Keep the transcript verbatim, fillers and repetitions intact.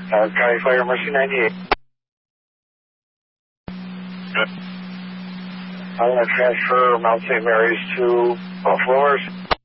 Uh, County Fire Mercy ninety-eight. Good. I'm going to transfer Mount Saint Mary's to uh, Flowers.